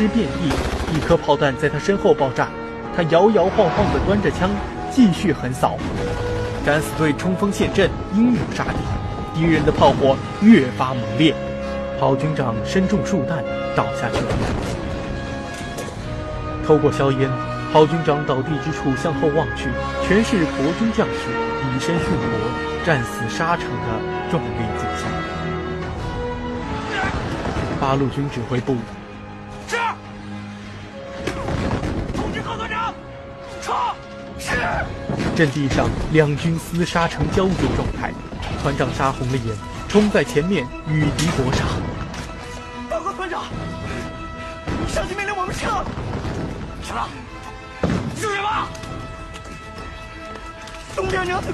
遍地，一颗炮弹在他身后爆炸，他摇摇晃晃地端着枪继续横扫。敢死队冲锋陷阵，英勇杀敌，敌人的炮火越发猛烈，郝军长身中数弹倒下去了。透过硝烟，郝军长倒地之处向后望去，全是国军将士以身殉国、战死沙场的壮丽景象。八路军指挥部， 是。空军高团长，冲！是。 阵地上两军厮杀成焦灼状态，团长杀红了眼，冲在前面与敌搏杀。 报告团长，上级命令我们撤。撤了。救援吧！东边娘子